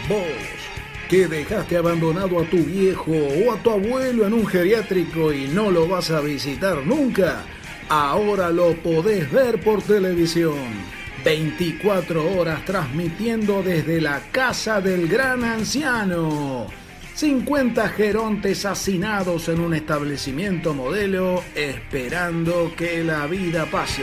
Vos, que dejaste abandonado a tu viejo o a tu abuelo en un geriátrico y no lo vas a visitar nunca, ahora lo podés ver por televisión. 24 horas transmitiendo desde la casa del gran anciano. 50 gerontes hacinados en un establecimiento modelo esperando que la vida pase.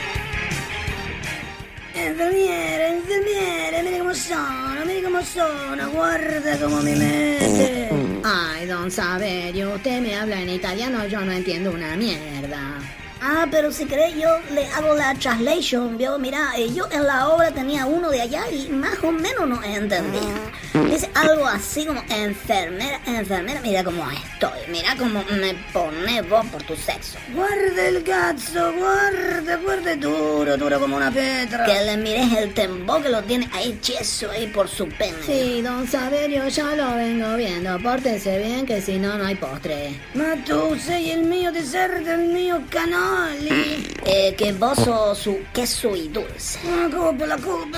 Enfermiera, mire cómo sono, guarda cómo me mete. Ay, don Saverio, usted me habla en italiano, yo no entiendo una mierda. Ah, pero si querés yo le hago la translation, ¿vio? Mira, yo en la obra tenía uno de allá y más o menos no entendía. Dice algo así como enfermera, mira cómo estoy, mira cómo me pone vos por tu sexo. Guarda el cazzo, guarda duro como una piedra. Que le mires el tembo que lo tiene ahí cheso ahí por su pene. Sí, don Saverio, ya lo vengo viendo, pórtese bien que si no, no hay postre. Ma tu sei il mio dessert, il mio canoli. Che vos sos su queso y dulce. Cúpula.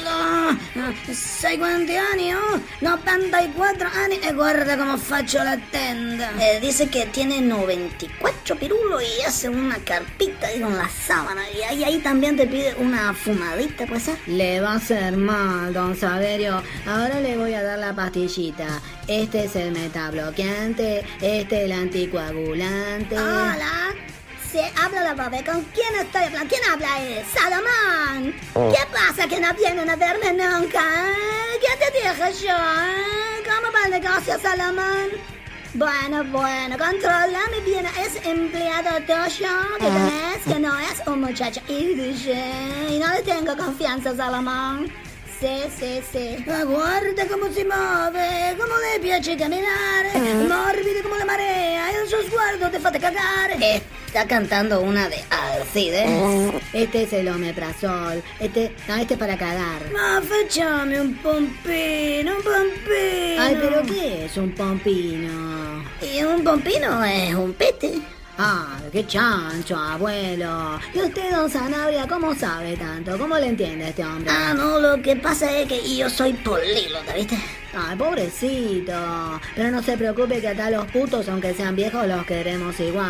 Sai quanti anni ho? 94 anni e guarda cómo faccio la tenda. Dice que tiene 94 pirulos y hace una carpita ahí con la sábana. Y ahí también te pide una fumadita, ¿puede ser? Le va a hacer mal, don Saverio. Ahora le voy a dar la pastillita. Este es el metabloqueante, este el anticoagulante. Hola. Habla la bebé, ¿con quién estoy hablando? ¿Quién habla? Salomón. ¿Qué pasa que no vienen a verme nunca? ¿Qué te dije yo? ¿Cómo va el negocio, Salomón? Bueno, controlame bien, es empleado tuyo, que tenés, que no es un muchacho y no le tengo confianza, Salomón. Sí. Guarda cómo si muove, cómo le piace camminare, morbido como la marea, el suo sguardo te fa cagar. Está cantando una de Alcides. Este es el omeprazol, este es para cagar. Ma facciamo un pompino. Ay, pero ¿qué es un pompino? Y un pompino es un pete. Ah, qué chancho, abuelo. ¿Y usted, don Sanabria, cómo sabe tanto? ¿Cómo le entiende a este hombre? Ah, no, lo que pasa es que yo soy políglota, ¿viste? Ay, pobrecito. Pero no se preocupe que acá los putos, aunque sean viejos, los queremos igual.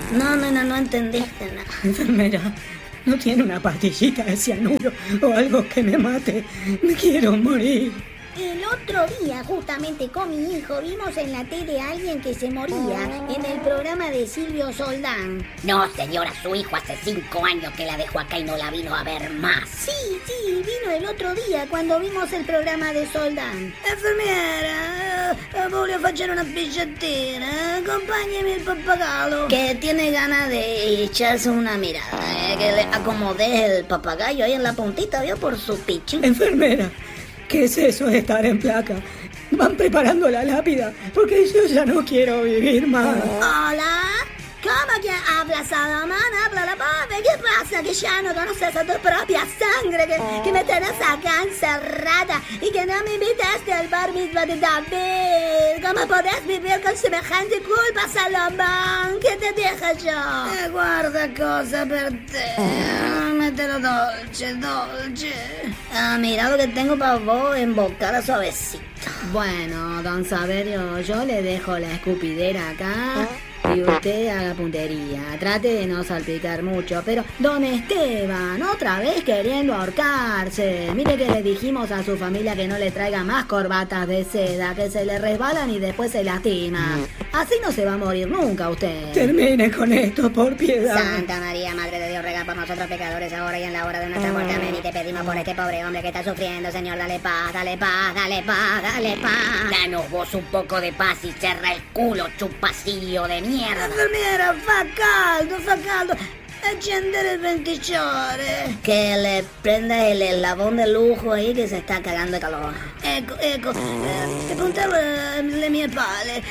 No entendiste nada. Enfermera, ¿no tiene una pastillita de cianuro o algo que me mate? Me quiero morir. El otro día, justamente con mi hijo, vimos en la tele a alguien que se moría en el programa de Silvio Soldán. No, señora, su hijo hace 5 años que la dejó acá y no la vino a ver más. Sí, vino el otro día cuando vimos el programa de Soldán. Enfermiera, voglio fare una pigliatina, acompáñeme el papagayo. Que tiene ganas de echarse una mirada, que le acomodé el papagayo ahí en la puntita, ¿vio? Por su picho. Enfermera, ¿qué es eso de estar en placa? Van preparando la lápida, porque yo ya no quiero vivir más. Hola, ¿cómo que hablas, Salomón? Habla la pobre, ¿qué pasa? Que ya no conoces a tu propia sangre, que me tenés acá encerrada y que no me invitaste al bar mitzvah de David. ¿Cómo podés vivir con semejante culpa, Salomón? ¿Qué te dije yo? Guarda cosa per te, mételo dolce. Mira lo que tengo para vos en bocada suavecito. Bueno, don Saverio, yo le dejo la escupidera acá y usted haga puntería. Trate de no salpicar mucho, pero don Esteban, otra vez queriendo ahorcarse. Mire que le dijimos a su familia que no le traiga más corbatas de seda, que se le resbalan y después se lastima. Así no se va a morir nunca usted. Termine con esto, por piedad. Santa María, Madre de Dios, ruega por nosotros pecadores ahora y en la hora de nuestra muerte. Amén. Y te pedimos por este pobre hombre que está sufriendo, Señor. Dale paz. Danos vos un poco de paz y cerra el culo, chupacillo de mierda. Enfermiera, fa caldo. Accendere il ventilatore. Che le prenda el lavón de lujo ahí que se está cagando de calor. Ecco. Te puntavo le mie pale.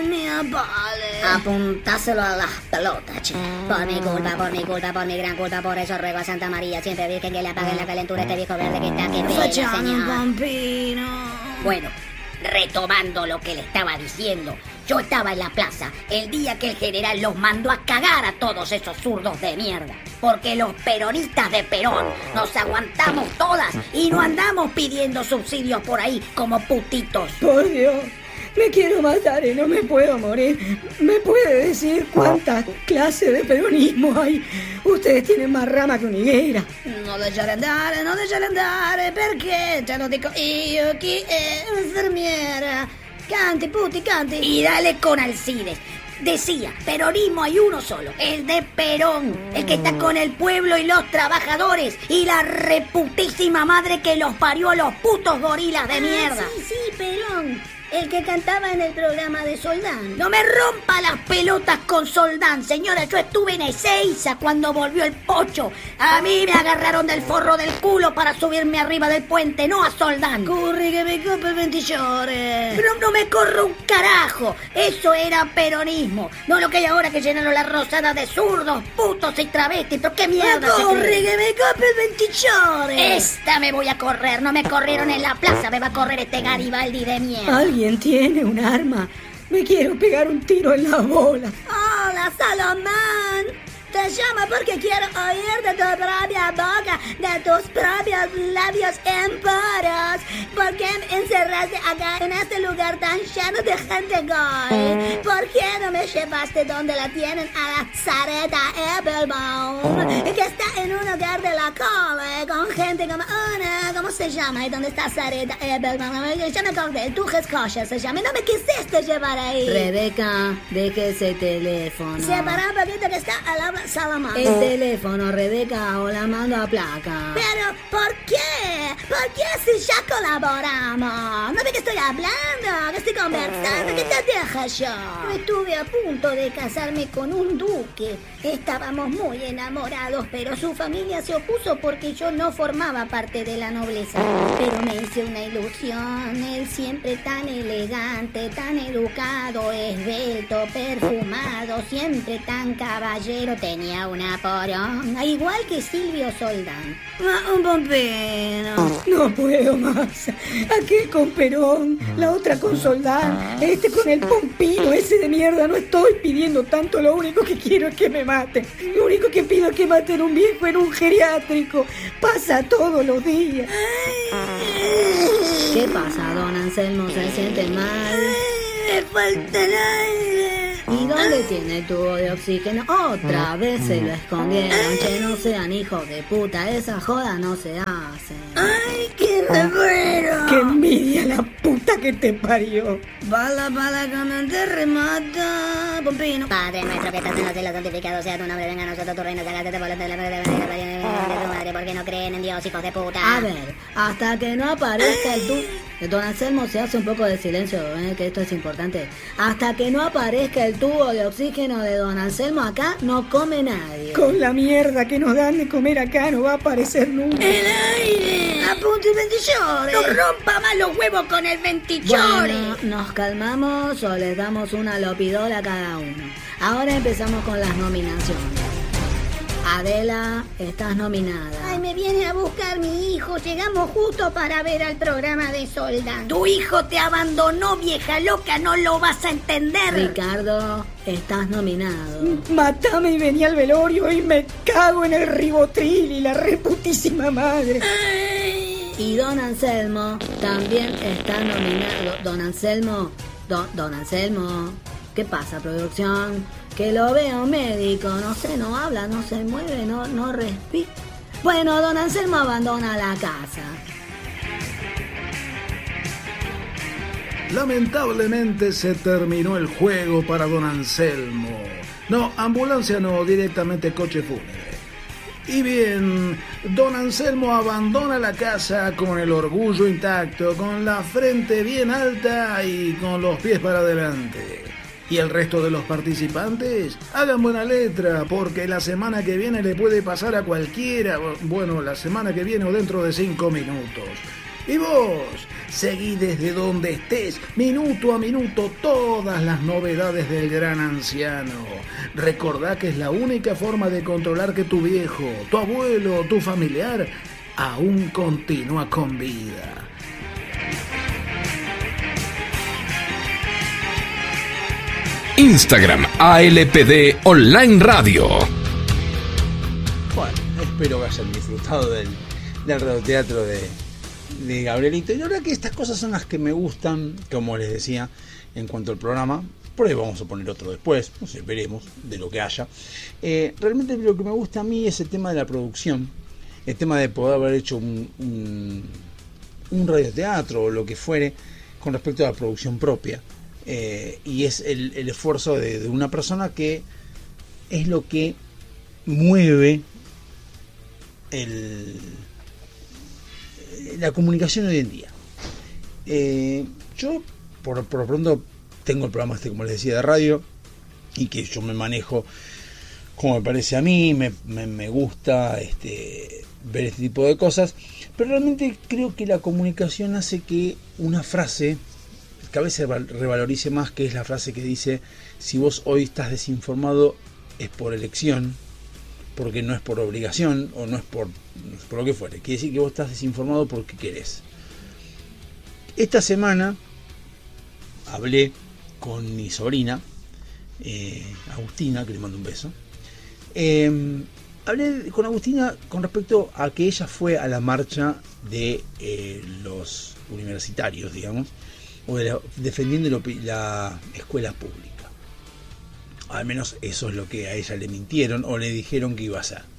Apuntáselo a las pelotas, che. Por mi gran culpa, por eso ruego a Santa María, siempre Virgen, que le apague la calentura a este viejo verde que está que pena, Facciamo un Señor. pompino. Bueno, retomando lo que le estaba diciendo, yo estaba en la plaza el día que el general los mandó a cagar a todos esos zurdos de mierda. Porque los peronistas de Perón nos aguantamos todas y no andamos pidiendo subsidios por ahí como putitos. Por Dios, me quiero matar y no me puedo morir. ¿Me puede decir cuántas clases de peronismo hay? Ustedes tienen más rama que una higuera. No lasciare andare, perché te lo dico io, chi è infermiera. Canti, puti, canti. Y dale con Alcides. Decía, peronismo hay uno solo, el de Perón, el que está con el pueblo y los trabajadores y la reputísima madre que los parió a los putos gorilas de mierda. Sí, Perón. El que cantaba en el programa de Soldán. No me rompa las pelotas con Soldán, señora. Yo estuve en Ezeiza cuando volvió el Pocho. A mí me agarraron del forro del culo para subirme arriba del puente, no a Soldán. Corri che mi copre il ventigiore. Pero no me corro un carajo. Eso era peronismo. No lo que hay ahora que llenaron la rosada de zurdos, putos y travestis. ¿Pero qué mierda? Corri che mi copre il ventigiore. Esta me voy a correr. No me corrieron en la plaza. Me va a correr este Garibaldi de mierda. ¿Alguien tiene un arma? Me quiero pegar un tiro en la bola. Hola, Salomón. Te llamo porque quiero oír de tu propia boca, de tus propios labios emporos. ¿Por qué me encerraste acá en este lugar tan lleno de gente gay? ¿Por qué no me llevaste donde la tienen a la Zareta Eppelbaum, que está en un hogar de la calle con gente como una, ¿cómo se llama? ¿Y dónde está Zareta Eppelbaum? Ya me acordé, Tujes Kosher se llama. No me quisiste llevar ahí. Rebeca, deje ese teléfono. Separa un poquito que está al habla Salomón. El teléfono, Rebeca, o la mando a placa. Pero, ¿por qué? ¿Por qué si ya colaboramos? ¿No ve que estoy hablando? ¿Que estoy conversando? ¿Qué te dejas yo? Estuve a punto de casarme con un duque. Estábamos muy enamorados, pero su familia se opuso porque yo no formaba parte de la nobleza. Pero me hice una ilusión. Él siempre tan elegante, tan educado, esbelto, perfumado, siempre tan caballero. Tenía una poronga, igual que Silvio Soldán. Un pompino. No puedo más. Aquel con Perón, la otra con Soldán, este con el pompino ese de mierda. No estoy pidiendo tanto, lo único que quiero es que me maten. Lo único que pido es que maten a un viejo en un geriátrico. Pasa todos los días. ¿Qué pasa, don Anselmo? ¿Se siente mal? Me falta el aire. ¿Y dónde tiene el tubo de oxígeno? Otra vez se lo escondieron. Che, no sean hijos de puta. Esa joda no se hace. ¡Ay, qué revuelo! ¡Qué envidia la puta que te parió! Bala, con un terremoto. Pompino. Padre nuestro que estás en los cielos, santificado sea tu nombre, venga a nosotros tu reino, sácate tu voluntad de la de tu madre, porque no creen en Dios, hijos de puta. A ver, hasta que no aparezca el tubo. Don Anselmo, se hace un poco de silencio, que esto es importante. Hasta que no aparezca el tubo de oxígeno de don Anselmo acá, no come nadie. Con la mierda que nos dan de comer acá no va a aparecer nunca. ¡El aire! ¡Apunte el ventigiore! ¡No rompa más los huevos con el ventigiore! Bueno, ¿nos calmamos o les damos una lopidola a cada uno? Ahora empezamos con las nominaciones. Adela, estás nominada. Ay, me viene a buscar mi hijo. Llegamos justo para ver al programa de Soldán. Tu hijo te abandonó, vieja loca, no lo vas a entender. Ricardo, estás nominado. Matame y vení al velorio y me cago en el ribotril y la reputísima madre. Y don Anselmo también está nominado. Don Anselmo, don Anselmo, ¿qué pasa, producción? Que lo veo médico, no sé, no habla, no se mueve, no respira. Bueno, don Anselmo abandona la casa. Lamentablemente se terminó el juego para don Anselmo. No, ambulancia no, directamente coche fúnebre. Y bien, don Anselmo abandona la casa con el orgullo intacto, con la frente bien alta y con los pies para adelante. Y el resto de los participantes, hagan buena letra, porque la semana que viene le puede pasar a cualquiera. Bueno, la semana que viene o dentro de 5 minutos. Y vos, seguí desde donde estés, minuto a minuto, todas las novedades del gran anciano. Recordá que es la única forma de controlar que tu viejo, tu abuelo, tu familiar, aún continúa con vida. Instagram ALPD Online Radio. Bueno, espero que hayan disfrutado del radioteatro de Gabrielito. Y la verdad que estas cosas son las que me gustan, como les decía, en cuanto al programa. Por ahí vamos a poner otro después, no sé, veremos de lo que haya. Realmente lo que me gusta a mí es el tema de la producción, el tema de poder haber hecho un radioteatro o lo que fuere con respecto a la producción propia. Y es el esfuerzo de una persona que es lo que mueve la comunicación hoy en día. Yo por pronto tengo el programa como les decía de radio, y que yo me manejo como me parece a mí, me gusta ver este tipo de cosas, pero realmente creo que la comunicación hace que una frase que a veces revalorice más, que es la frase que dice: si vos hoy estás desinformado es por elección, porque no es por obligación, o no es por lo que fuere. Quiere decir que vos estás desinformado porque querés. Esta semana hablé con mi sobrina, Agustina, que le mando un beso. Hablé con Agustina con respecto a que ella fue a la marcha de los universitarios, digamos, o defendiendo la escuela pública. Al menos eso es lo que a ella le mintieron o le dijeron que iba a hacer.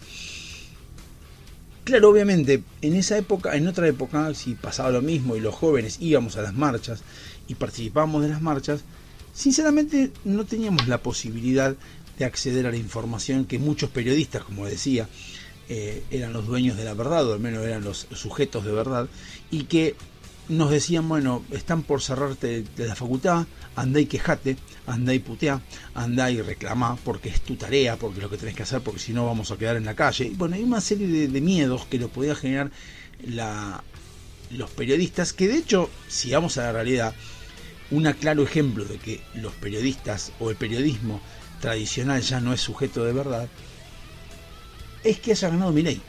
Claro, obviamente, en esa época, en otra época, si pasaba lo mismo y los jóvenes íbamos a las marchas y participábamos de las marchas, sinceramente no teníamos la posibilidad de acceder a la información que muchos periodistas, como decía, eran los dueños de la verdad, o al menos eran los sujetos de verdad, y que nos decían: bueno, están por cerrarte de la facultad, andá y quejate, andá y puteá, andá y reclamá, porque es tu tarea, porque es lo que tenés que hacer, porque si no vamos a quedar en la calle. Y bueno, hay una serie de miedos que lo podía generar los periodistas, que de hecho, si vamos a la realidad, un claro ejemplo de que los periodistas o el periodismo tradicional ya no es sujeto de verdad, es que haya ganado Milei.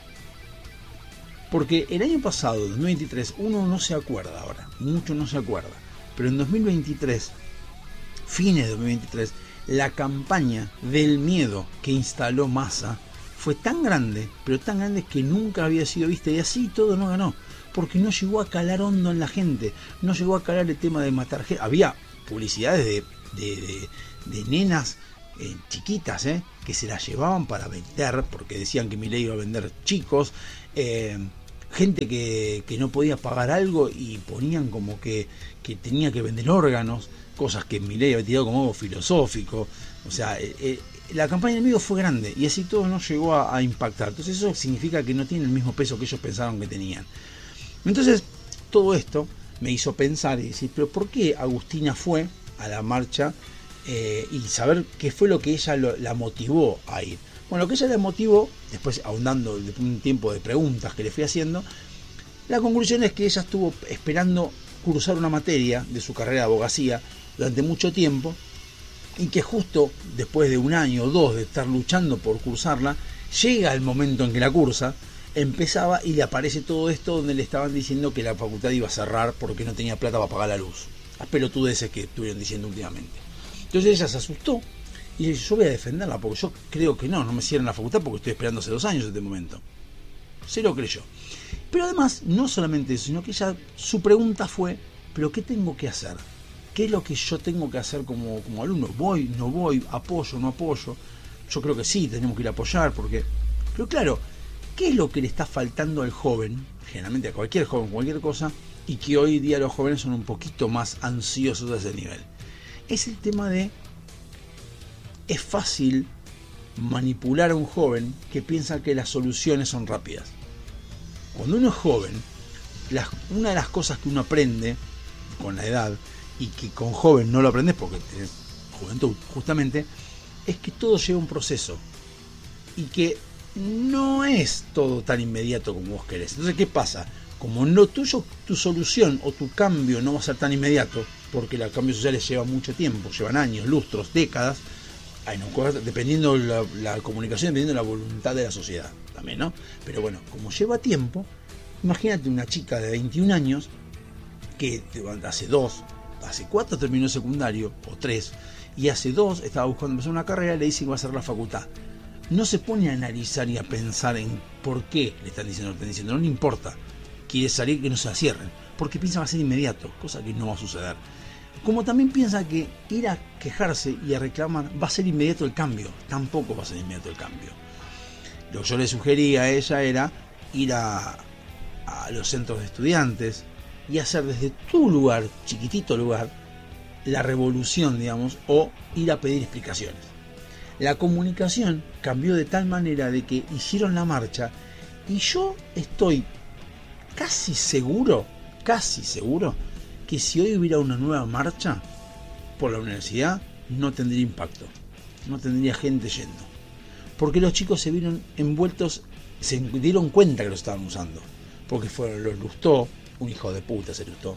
Porque el año pasado, 2023, uno no se acuerda ahora, mucho no se acuerda, pero en 2023, fines de 2023, la campaña del miedo que instaló Massa fue tan grande, pero tan grande que nunca había sido vista, y así todo no ganó, porque no llegó a calar hondo en la gente, no llegó a calar el tema de matar gente. Había publicidades de nenas chiquitas, que se las llevaban para vender, porque decían que Milei iba a vender chicos, gente que no podía pagar algo y ponían como que tenía que vender órganos, cosas que Milei había tirado como algo filosófico. O sea, la campaña del miedo fue grande y así todo no llegó a impactar. Entonces eso significa que no tiene el mismo peso que ellos pensaron que tenían. Entonces todo esto me hizo pensar y decir: pero ¿por qué Agustina fue a la marcha? Y saber qué fue lo que ella la motivó a ir. Bueno, lo que ella la motivó, después ahondando de un tiempo de preguntas que le fui haciendo, la conclusión es que ella estuvo esperando cursar una materia de su carrera de abogacía durante mucho tiempo, y que justo después de un año o dos de estar luchando por cursarla, llega el momento en que la cursa, empezaba y le aparece todo esto donde le estaban diciendo que la facultad iba a cerrar porque no tenía plata para pagar la luz. Las pelotudeces que estuvieron diciendo últimamente. Entonces ella se asustó y dice: yo voy a defenderla porque yo creo que no me cierran la facultad porque estoy esperando hace 2 años este momento. Se lo creyó. Pero además, no solamente eso, sino que ella, su pregunta fue: ¿pero qué tengo que hacer? ¿Qué es lo que yo tengo que hacer como alumno? ¿Voy, no voy? ¿Apoyo, no apoyo? Yo creo que sí, tenemos que ir a apoyar porque... Pero claro, ¿qué es lo que le está faltando al joven? Generalmente a cualquier joven, cualquier cosa, y que hoy día los jóvenes son un poquito más ansiosos a ese nivel. Es el tema de: es fácil manipular a un joven que piensa que las soluciones son rápidas. Cuando uno es joven, una de las cosas que uno aprende con la edad, y que con joven no lo aprendes porque tenés juventud justamente, es que todo lleva un proceso y que no es todo tan inmediato como vos querés. Entonces, ¿qué pasa? Como no tuyo, tu solución o tu cambio no va a ser tan inmediato, porque los cambios sociales llevan mucho tiempo, llevan años, lustros, décadas, dependiendo la comunicación, dependiendo de la voluntad de la sociedad también, ¿no? Pero bueno, como lleva tiempo, imagínate una chica de 21 años que hace 4 terminó el secundario, o 3, y hace 2 estaba buscando empezar una carrera, le dicen que va a hacer la facultad. No se pone a analizar y a pensar en por qué le están diciendo lo que están diciendo, no le importa. Quiere salir, que no se la cierren, porque piensa que va a ser inmediato, cosa que no va a suceder. Como también piensa que ir a quejarse y a reclamar va a ser inmediato el cambio, tampoco va a ser inmediato el cambio. Lo que yo le sugería a ella era ir a los centros de estudiantes y hacer desde tu lugar, chiquitito lugar, la revolución, digamos, o ir a pedir explicaciones. La comunicación cambió de tal manera de que hicieron la marcha y yo estoy casi seguro que si hoy hubiera una nueva marcha por la universidad no tendría impacto, no tendría gente yendo, porque los chicos se vieron envueltos, se dieron cuenta que lo estaban usando, porque fueron los Lustó, un hijo de puta se Lustó,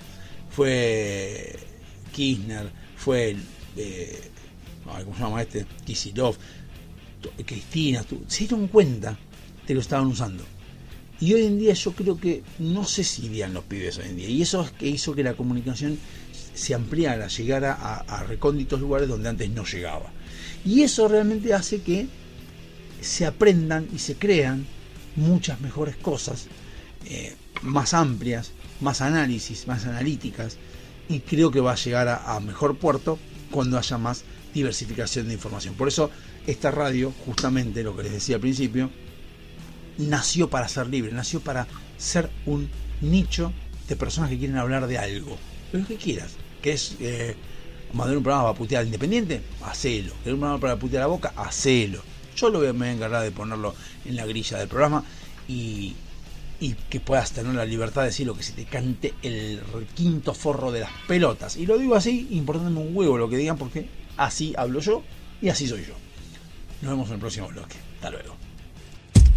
fue Kirchner, fue ¿cómo se llama este? Kicillof, Cristina, se dieron cuenta de que lo estaban usando. Y hoy en día yo creo que no sé si irían los pibes hoy en día. Y eso es que hizo que la comunicación se ampliara, llegara a recónditos lugares donde antes no llegaba. Y eso realmente hace que se aprendan y se crean muchas mejores cosas, más amplias, más análisis, más analíticas. Y creo que va a llegar a mejor puerto cuando haya más diversificación de información. Por eso esta radio, justamente lo que les decía al principio, nació para ser libre, nació para ser un nicho de personas que quieren hablar de algo, lo que quieras, que es mandar un programa para putear al Independiente, hacelo, querer un programa para putear a Boca, hacelo. Yo me voy a encargar de ponerlo en la grilla del programa y que puedas tener la libertad de decir lo que se te cante el quinto forro de las pelotas. Y lo digo así, importándome un huevo lo que digan, porque así hablo yo y así soy yo. Nos vemos en el próximo bloque. Hasta luego.